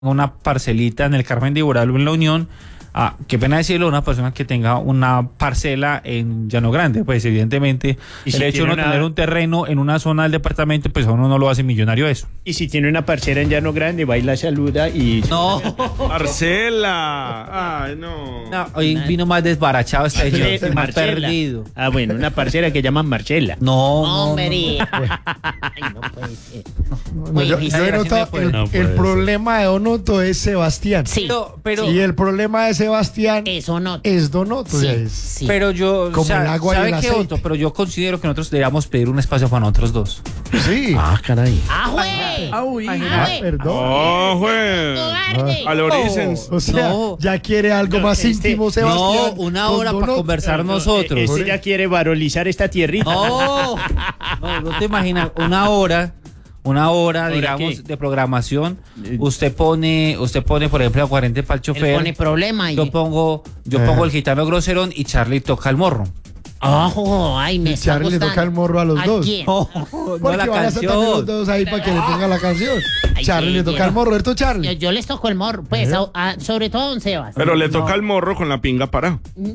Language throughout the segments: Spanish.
una parcelita en el Carmen de Iboral o en La Unión. Qué pena decirlo, una persona que tenga una parcela en Llano Grande, pues evidentemente ¿Y el si hecho de tiene no tener un terreno en una zona del departamento, pues a uno no lo hace millonario eso. Y si tiene una parcela en Llano Grande, va y la saluda y... No, Marcela. Ay, no. no, hoy vino más desbarachado este señor, más Marcela. perdido. Ah, bueno, una parcela que llaman Marcela. No, Hombre. Ay, no puede ser. No, yo he notado el problema de Donoto es Sebastián. Sí, pero Y el problema de Sebastián eso no. es Donoto. Sí, ya es. sí. pero yo, Como el agua y ¿sabe el qué, aceite. Otto? Pero yo considero que nosotros deberíamos pedir un espacio para nosotros dos. Sí. Caray. ¡Ajue! Perdón. Oh, güey. ¡Cobarde! Al Orígenes. O sea, No. ya quiere algo más íntimo, Sebastián. No, una con hora para Donoto. conversar nosotros. Este ya quiere varolizar esta tierrita. No te imaginas, una hora, digamos, qué? de programación. Usted pone, por ejemplo, aguardiente para el Él chofer. pone problema y... Yo pongo el gitano groserón y Charlie toca el morro. ¡Ojo! ¡Ay, me Y está Charlie le gustando! toca el morro a los dos. quién? No Porque la van a estar también los canción. dos ahí para que le ponga la canción. Ay, Charlie sí, le toca yo- el morro, ¿cierto, Charlie? Yo les toco el morro, pues, sobre todo a don Sebas. Pero le toca el morro con la pinga parada.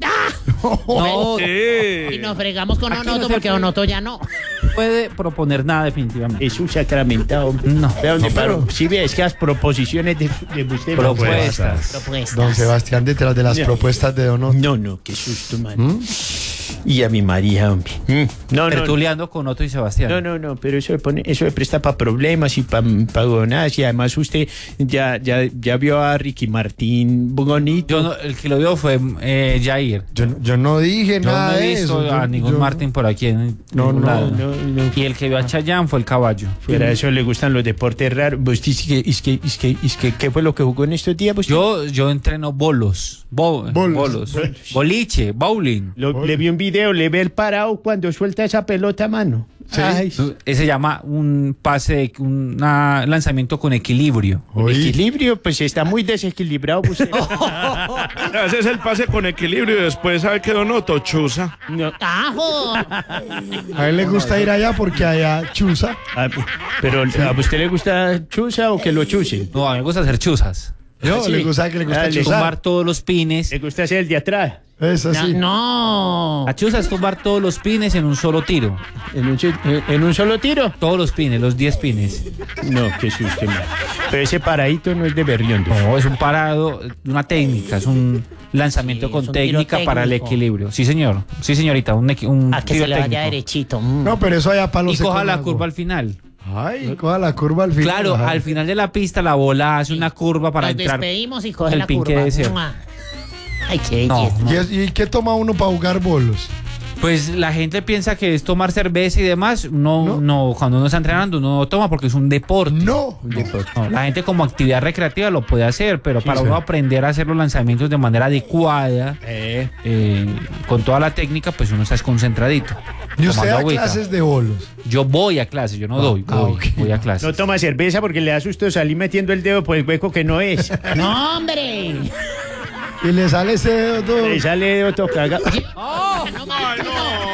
No Y nos fregamos con Aquí no Donoto se porque puede. Donoto ya no. puede proponer nada definitivamente. Es un sacramentado. No. Vea dónde pero- paro. Sí, ve, es que las proposiciones de usted... Propuestas. Propuestas. Don Sebastián detrás de las Ya. propuestas de Donoto. No, qué susto, man. Y a mi María, hombre. No, Tertuleando con Otto y Sebastián. No, pero eso le presta para problemas y para gonadas. Y además usted ya vio a Ricky Martín bonito. Yo no, el que lo vio fue Jair. Yo no dije Yo nada no he de visto eso. a ningún Martín por aquí en No, ningún no, lado. no. Y el que vio a Chayanne fue el caballo. Fuera de eso le gustan los deportes raros. ¿Vos dice que qué fue lo que jugó en estos días? ¿Vos? Yo entreno bolos. Bolos. Boliche, bowling. Le vi un video, le ve el parado cuando suelta esa pelota, mano. Sí. Ay, Ese se llama un pase, un lanzamiento con equilibrio. con equilibrio, pues está muy desequilibrado. Usted. Ese es el pase con equilibrio y después sabe que Donoto chuza. No, ¡Ajo! A él le gusta ir allá porque allá chuza. pero ¿a usted le gusta chuza o que lo chusen? No, a mí me gusta hacer chuzas. Yo sí. le gusta que le gusta Dale. chuzar. Tumbar todos los pines. ¿Le gusta hacer el de atrás? Eso sí. No. La chuza es tumbar todos los pines en un solo tiro. ¿En un solo tiro? Todos los pines, los 10 pines. No, qué susto, man. Pero ese paradito no es de berriondo. No, es un parado, una técnica, es un lanzamiento Sí, con es un tiro técnica para el técnico. equilibrio. Sí, señor. Sí, señorita, un A que tiro se le vaya técnico. derechito. No, pero eso allá para los Y coja la seconazos. curva al final. Ay, coja la curva al final. Claro, Ajá. al final de la pista la bola hace una curva para Nos entrar. despedimos y coge el la pin que curva. debe ser. ¡Mua! Ay, qué No, belleza. ¿Y qué toma uno para jugar bolos? Pues la gente piensa que es tomar cerveza y demás. No, cuando uno está entrenando uno no toma porque es un deporte. No. No, la gente como actividad recreativa lo puede hacer, pero para uno aprender a hacer los lanzamientos de manera adecuada, con toda la técnica, pues uno está concentradito. ¿Y usted tomando da agüita. clases de bolos? Yo voy a clases, yo no doy, ok. voy a clases. No toma cerveza porque le da susto salir metiendo el dedo por el hueco que no es. ¡No, hombre! Y le sale ese dedo todo. Le sale dedo todo cagado. No, Ay, no.